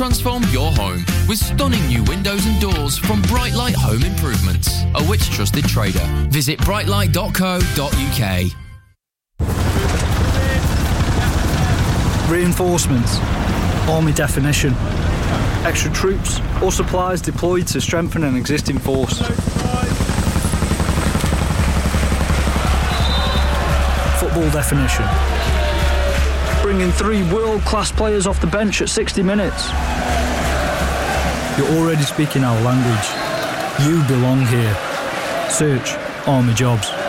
Transform your home with stunning new windows and doors from Brightlight Home Improvements, a Which trusted trader. Visit brightlight.co.uk. Reinforcements, Army definition, extra troops or supplies deployed to strengthen an existing force. Football definition, bringing 3 world-class players off the bench at 60 minutes. You're already speaking our language. You belong here. Search Army Jobs.